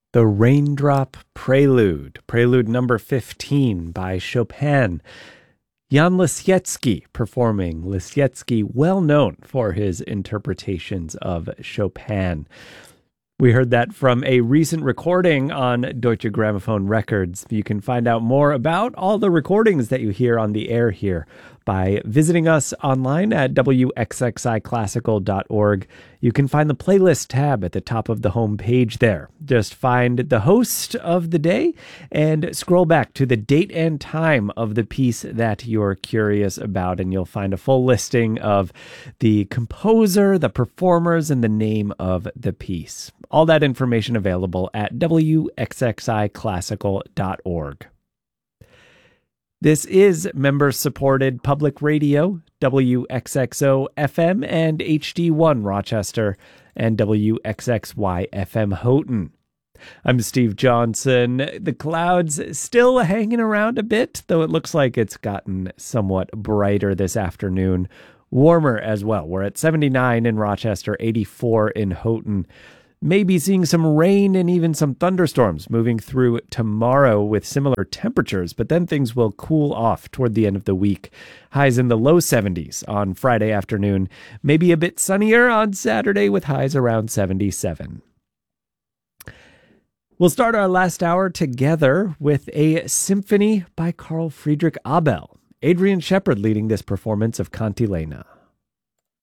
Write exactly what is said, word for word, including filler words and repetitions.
The Raindrop Prelude, Prelude number fifteen by Chopin. Jan Lisiecki performing. Lisiecki, well known for his interpretations of Chopin. We heard that from a recent recording on Deutsche Grammophon Records. You can find out more about all the recordings that you hear on the air here by visiting us online at w x x i classical dot org. You can find the playlist tab at the top of the home page there. Just find the host of the day and scroll back to the date and time of the piece that you're curious about, and you'll find a full listing of the composer, the performers, and the name of the piece. All that information available at w x x i classical dot org. This is member-supported public radio, W X X O F M and H D one Rochester, and W X X Y F M Houghton. I'm Steve Johnson. The clouds still hanging around a bit, though it looks like it's gotten somewhat brighter this afternoon. Warmer as well. We're at seventy-nine in Rochester, eighty-four in Houghton. Maybe seeing some rain and even some thunderstorms moving through tomorrow with similar temperatures, but then things will cool off toward the end of the week. Highs in the low seventies on Friday afternoon. Maybe a bit sunnier on Saturday with highs around seventy-seven. We'll start our last hour together with a symphony by Carl Friedrich Abel. Adrian Shepard leading this performance of Cantilena.